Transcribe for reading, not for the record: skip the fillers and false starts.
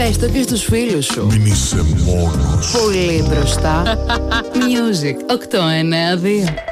Πες το και στους φίλους σου. Μην είσαι μόνος. Πολύ μπροστά. Music 892.